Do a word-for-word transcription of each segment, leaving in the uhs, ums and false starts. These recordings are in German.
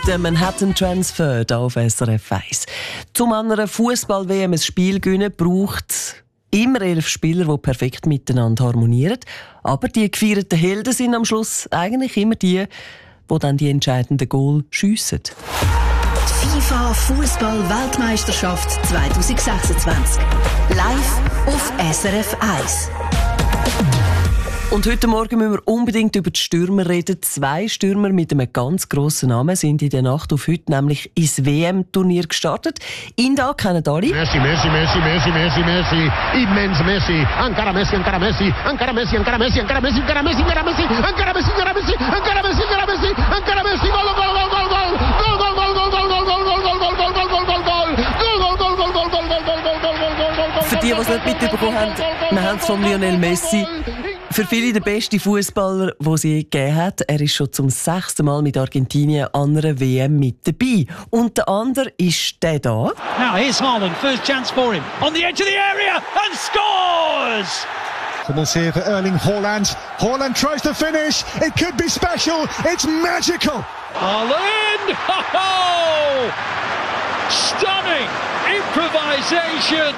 Der Manhattan Transfer hier auf S R F eins. Zum anderen Fußball-W M ein Spiel gewinnen braucht immer elf Spieler, die perfekt miteinander harmonieren. Aber die gefeierten Helden sind am Schluss eigentlich immer die, die dann die entscheidenden Goal schiessen. Die FIFA Fußball-Weltmeisterschaft zwanzig sechsundzwanzig. Live auf S R F eins. Und heute Morgen müssen wir unbedingt über die Stürmer reden. Zwei Stürmer mit einem ganz grossen Namen sind in der Nacht auf heute nämlich ins W M-Turnier gestartet. Ihn da kennen alle. Messi, Messi, Messi, Messi, Messi, Messi, immens Messi, ancora Messi, ancora Messi, ancora Messi, ancora Messi, ancora Messi, ancora Messi, ancora Messi, ancora Messi, ancora Messi, ancora Messi, ancora Messi, ancora Messi, gol, gol, gol, gol, gol, gol, gol, gol, gol, gol, gol, gol, gol, Für die, die es nicht mitbekommen haben, wir haben es von Lionel Messi. Für viele der beste Fußballer, den sie je gegeben hat. Er ist schon zum sechsten Mal mit Argentinien an einer W M mit dabei. Und der andere ist der da. Now here's Haaland, first chance for him. On the edge of the area and scores! Commence here for Erling Haaland. Haaland tries to finish. It could be special. It's magical. Haaland! Ho-ho! Stunning improvisation!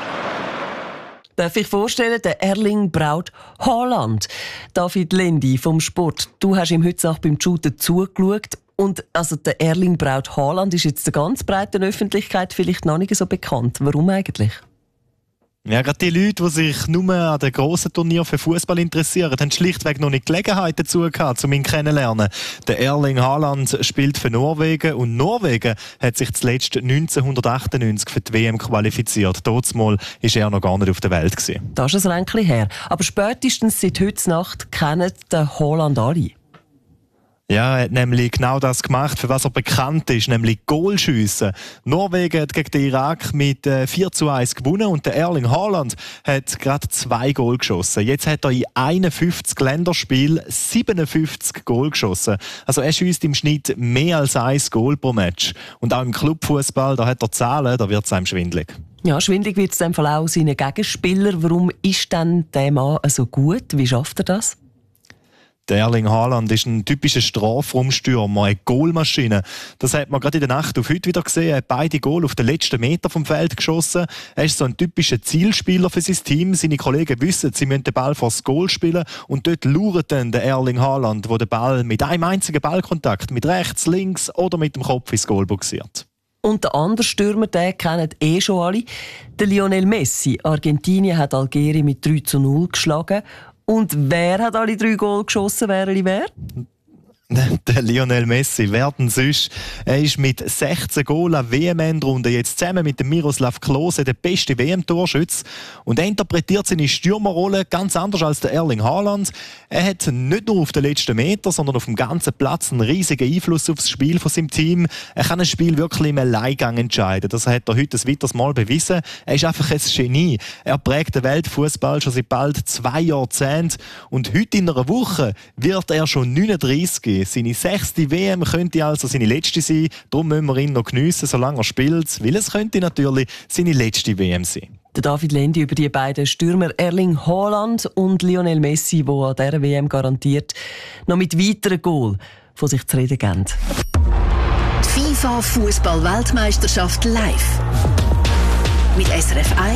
Darf ich vorstellen, der Erling Braut Haaland. David Lendi vom Sport. Du hast ihm heute Nacht beim Shooten zugeschaut. Und also der Erling Braut Haaland ist jetzt der ganz breiten Öffentlichkeit vielleicht noch nicht so bekannt. Warum eigentlich? Ja, gerade die Leute, die sich nur an den grossen Turnieren für Fußball interessieren, haben schlichtweg noch nicht Gelegenheit dazu gehabt, um ihn kennenzulernen. Der Erling Haaland spielt für Norwegen und Norwegen hat sich zuletzt neunzehnhundertachtundneunzig für die W M qualifiziert. Dazumal war er noch gar nicht auf der Welt gewesen. Das ist ein Ränkchen her. Aber spätestens seit heute Nacht kennen den Haaland alle. Ja, er hat nämlich genau das gemacht, für was er bekannt ist, nämlich Goalschiessen. Norwegen hat gegen den Irak mit vier zu eins gewonnen und der Erling Haaland hat gerade zwei Goal geschossen. Jetzt hat er in einundfünfzig Länderspielen siebenundfünfzig Goal geschossen. Also er schießt im Schnitt mehr als ein Goal pro Match. Und auch im Clubfußball, da hat er Zahlen, da wird es einem schwindelig. Ja, schwindelig wird es in dem Fall auch seinen Gegenspieler. Warum ist denn der Mann so gut? Wie schafft er das? Der Erling Haaland ist ein typischer Strafraumstürmer, eine Goalmaschine. Das hat man gerade in der Nacht auf heute wieder gesehen. Er hat beide Goal auf den letzten Meter vom Feld geschossen. Er ist so ein typischer Zielspieler für sein Team. Seine Kollegen wissen, sie müssen den Ball vor das Goal spielen. Und dort lauert dann der Erling Haaland, der den Ball mit einem einzigen Ballkontakt, mit rechts, links oder mit dem Kopf ins Goal boxiert. Und der andere Stürmer, den kennen eh schon alle. Der Lionel Messi. Argentinien hat Algerien mit drei zu null geschlagen. Und wer hat alle drei Goal geschossen? Wer oder wer? Der Lionel Messi, wer denn sonst? Er ist mit sechzehn Goal an W M-Endrunde jetzt zusammen mit dem Miroslav Klose der beste W M-Torschütze. Und er interpretiert seine Stürmerrolle ganz anders als der Erling Haaland. Er hat nicht nur auf den letzten Meter, sondern auf dem ganzen Platz einen riesigen Einfluss auf das Spiel von seinem Team. Er kann ein Spiel wirklich im Alleingang entscheiden. Das hat er heute ein weiteres Mal bewiesen. Er ist einfach ein Genie. Er prägt den Weltfußball schon seit bald zwei Jahrzehnten. Und heute in einer Woche wird er schon neununddreißig. Seine sechste W M könnte also seine letzte sein. Darum müssen wir ihn noch geniessen, solange er spielt. Weil es könnte natürlich seine letzte W M sein. Der David Lendi über die beiden Stürmer Erling Haaland und Lionel Messi, die an dieser W M garantiert noch mit weiteren Goal von sich zu reden geben. Die FIFA Fußball-Weltmeisterschaft live. Mit S R F eins.